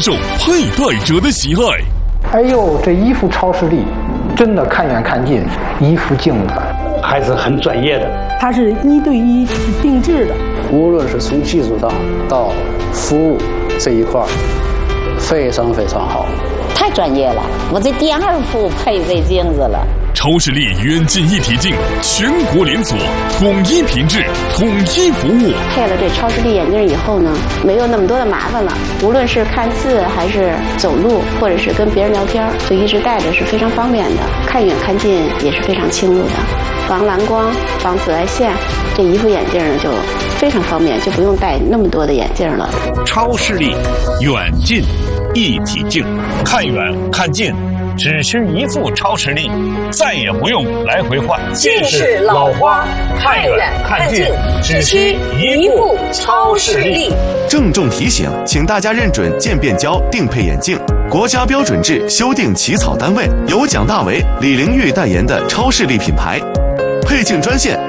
受佩戴者的喜爱。 哎呦，这衣服超视力，真的看远看近，一副镜子， 还是很专业的。 它是1对1定制的， 无论是从技术上到服务这一块，非常非常好。 太专业了，我这第2副配这镜子了。 超视力远近一体镜，全国连锁，统一品质，统一服务。 配了这超视力眼镜以后呢，没有那么多的麻烦了。无论是看字还是走路，或者是跟别人聊天，就一直戴着是非常方便的。看远看近也是非常清楚的，防蓝光、防紫外线。这一副眼镜呢就非常方便，就不用戴那么多的眼镜了。 超视力远近一体镜，看远看近。只需一副超视力，再也不用来回换。 近视老花，看远看近，只需一副超视力。 郑重提醒，请大家认准渐变焦定配眼镜，国家标准制修订起草单位由蒋大为、李玲玉代言的超视力品牌。配镜专线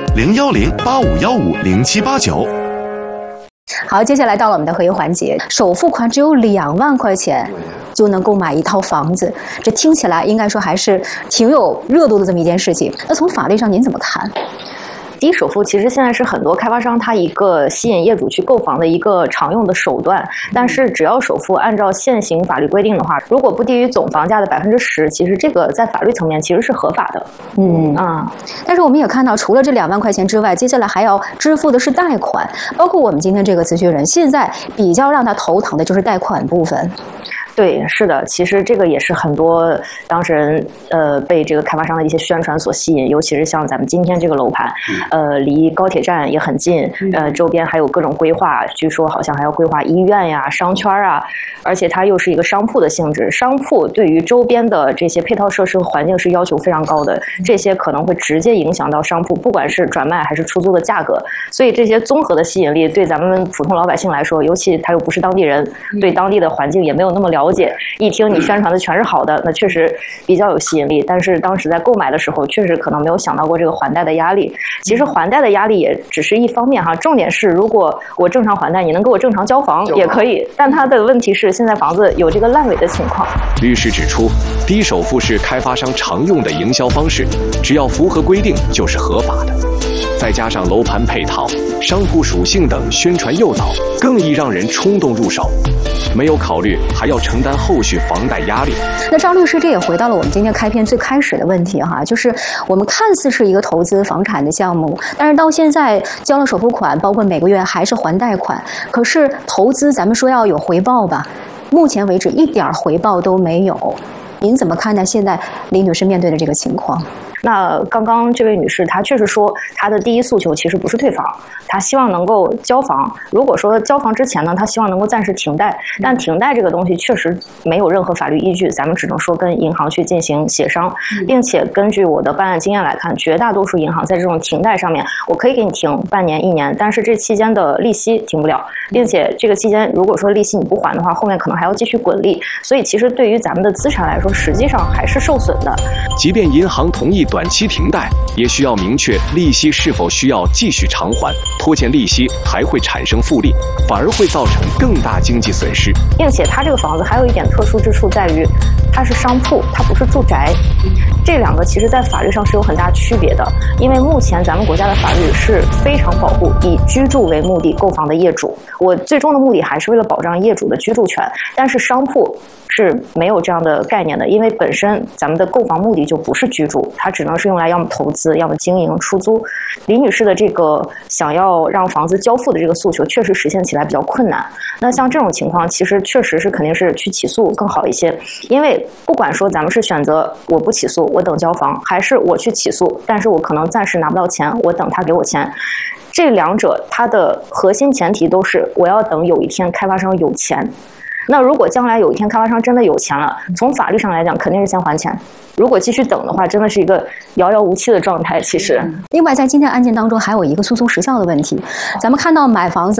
01085150789。 好，接下来到了我们的合约环节，首付款只有2万块钱就能购买一套房子，这听起来应该说还是挺有热度的这么一件事情。那从法律上您怎么看？ 低首付其实现在是很多开发商他一个吸引业主去购房的一个常用的手段，但是只要首付按照现行法律规定的话，如果不低于总房价的10%，其实这个在法律层面其实是合法的。 但是我们也看到，除了这2万块钱之外，接下来还要支付的是贷款，包括我们今天这个咨询人，现在比较让他头疼的就是贷款部分。 对，是的，其实这个也是很多当事人被这个开发商的一些宣传所吸引，尤其是像咱们今天这个楼盘，离高铁站也很近，周边还有各种规划，据说好像还要规划医院呀、商圈啊，而且它又是一个商铺的性质，商铺对于周边的这些配套设施和环境是要求非常高的，这些可能会直接影响到商铺不管是转卖还是出租的价格，所以这些综合的吸引力对咱们普通老百姓来说，尤其他又不是当地人，对当地的环境也没有那么了解，一听你宣传的全是好的，那确实比较有吸引力。但是当时在购买的时候，确实可能没有想到过这个还贷的压力。其实还贷的压力也只是一方面哈，重点是如果我正常还贷，你能给我正常交房也可以。但它的问题是，现在房子有这个烂尾的情况。 律师指出，低首付是开发商常用的营销方式，只要符合规定就是合法的。再加上楼盘配套、商铺属性等宣传诱导，更易让人冲动入手，没有考虑还要承担后续房贷压力。 那张律师，这也回到了我们今天开篇最开始的问题哈，就是我们看似是一个投资房产的项目，但是到现在交了首付款，包括每个月还是还贷款，可是投资咱们说要有回报吧，目前为止一点回报都没有。您怎么看待现在李女士面对的这个情况？ 那刚刚这位女士她确实说，她的第一诉求其实不是退房，她希望能够交房。如果说交房之前呢，她希望能够暂时停贷，但停贷这个东西确实没有任何法律依据，咱们只能说跟银行去进行协商，并且根据我的办案经验来看，绝大多数银行在这种停贷上面，我可以给你停半年、1年，但是这期间的利息停不了，并且这个期间如果说利息你不还的话，后面可能还要继续滚利，所以其实对于咱们的资产来说，实际上还是受损的。 即便银行同意短期停贷，也需要明确利息是否需要继续偿还，拖欠利息还会产生复利，反而会造成更大经济损失。 并且它这个房子还有一点特殊之处在于，它是商铺，它不是住宅。这两个其实在法律上是有很大区别的，因为目前咱们国家的法律是非常保护以居住为目的购房的业主，我最终的目的还是为了保障业主的居住权，但是商铺是没有这样的概念的，因为本身咱们的购房目的就不是居住，它只能是用来要么投资，要么经营出租。李女士的这个想要让房子交付的这个诉求，确实实现起来比较困难。那像这种情况，其实确实是肯定是去起诉更好一些，因为不管说咱们是选择我不起诉，我等交房，还是我去起诉，但是我可能暂时拿不到钱，我等他给我钱。这两者它的核心前提都是我要等有一天开发商有钱。那如果将来有一天开发商真的有钱了，从法律上来讲肯定是先还钱，如果继续等的话，真的是一个遥遥无期的状态。其实另外在今天案件当中还有一个诉讼时效的问题，咱们看到买房子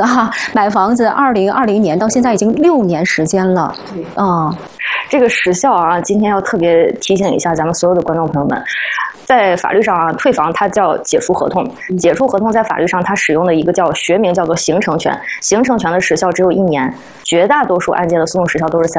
2020年到现在已经6年时间了。 这个时效啊，今天要特别提醒一下咱们所有的观众朋友们，在法律上啊，退房它叫解除合同，解除合同在法律上它使用的一个学名叫做形成权，形成权的时效只有1年，绝大多数案件的诉讼时效都是3